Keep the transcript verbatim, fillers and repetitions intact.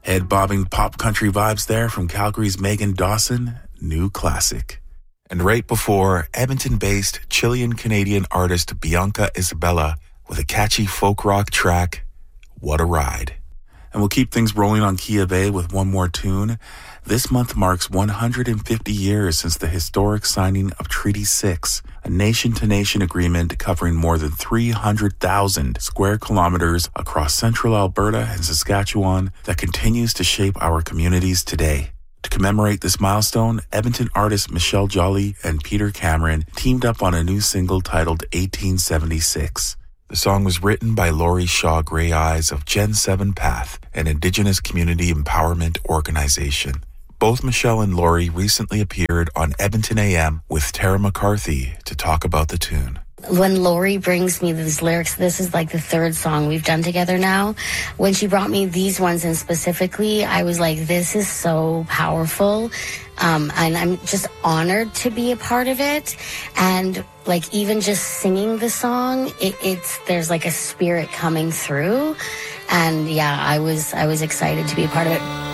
Head-bobbing pop country vibes there from Calgary's Megan Dawson, New Classic. And right before, Edmonton-based Chilean-Canadian artist Bianca Isabella with a catchy folk rock track, What a Ride. And we'll keep things rolling on Kia Bay with one more tune. This month marks one hundred fifty years since the historic signing of Treaty six, a nation-to-nation agreement covering more than three hundred thousand square kilometers across central Alberta and Saskatchewan that continues to shape our communities today. To commemorate this milestone, Edmonton artists Michelle Jolly and Peter Cameron teamed up on a new single titled eighteen seventy-six. The song was written by Laurie Shaw Grey Eyes of Gen seven Path, an Indigenous community empowerment organization. Both Michelle and Laurie recently appeared on Edmonton A M with Tara McCarthy to talk about the tune. When Laurie brings me these lyrics, this is like the third song we've done together now. When she brought me these ones in specifically, I was like, this is so powerful. Um, and I'm just honored to be a part of it. And like even just singing the song, it, it's there's like a spirit coming through. And yeah, I was I was excited to be a part of it.